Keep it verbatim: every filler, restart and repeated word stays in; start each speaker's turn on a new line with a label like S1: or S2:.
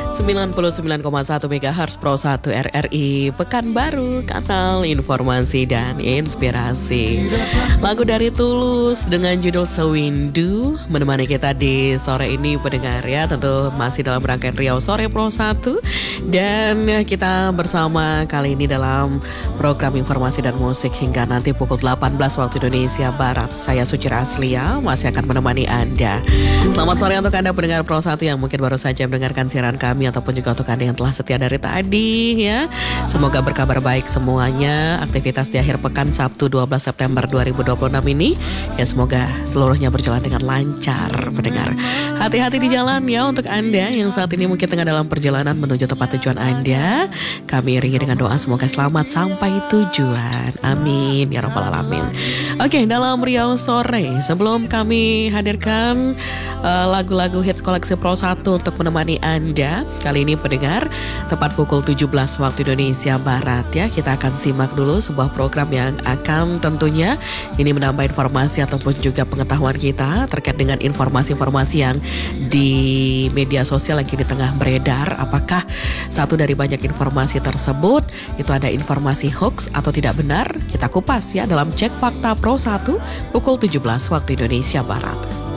S1: sembilan puluh sembilan koma satu megahertz Pro satu R R I Pekanbaru, kanal informasi dan inspirasi. Lagu dari Tulus dengan judul Sewindu menemani kita di sore ini pendengar ya. Tentu masih dalam rangkaian Riau Sore Pro satu. Dan kita bersama kali ini dalam program informasi dan musik hingga nanti pukul delapan belas waktu Indonesia Barat. Saya Suci Raslia masih akan menemani Anda. Selamat sore untuk Anda pendengar Pro satu yang mungkin baru saja mendengarkan siaran kami, ataupun juga untuk Anda yang telah setia dari tadi ya. Semoga berkabar baik semuanya. Aktivitas di akhir pekan Sabtu dua belas September dua ribu dua puluh enam ini ya, semoga seluruhnya berjalan dengan lancar pendengar. Hati-hati di jalan ya untuk Anda yang saat ini mungkin tengah dalam perjalanan menuju tempat tujuan Anda. Kami iringi dengan doa semoga selamat sampai tujuan. Amin ya rabbal alamin. Oke, dalam Riau Sore sebelum kami hadirkan uh, lagu-lagu hits koleksi Pro satu untuk menemani Anda kali ini pendengar, tepat pukul tujuh belas waktu Indonesia Barat ya, kita akan simak dulu sebuah program yang akan tentunya ini menambah informasi ataupun juga pengetahuan kita terkait dengan informasi-informasi yang di media sosial yang kini tengah beredar. Apakah satu dari banyak informasi tersebut itu ada informasi hoax atau tidak benar? Kita kupas ya dalam Cek Fakta Pro satu pukul tujuh belas waktu Indonesia Barat.